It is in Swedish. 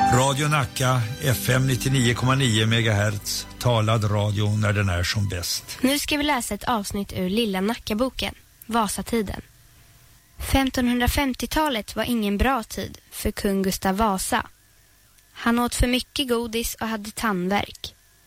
Radio Nacka, FM 99,9 MHz, talad radio när den är som bäst. Nu ska vi läsa ett avsnitt ur Lilla Nackaboken, Vasatiden. 1550-talet var ingen bra tid för kung Gustav Vasa. Han åt för mycket godis och hade tandvärk.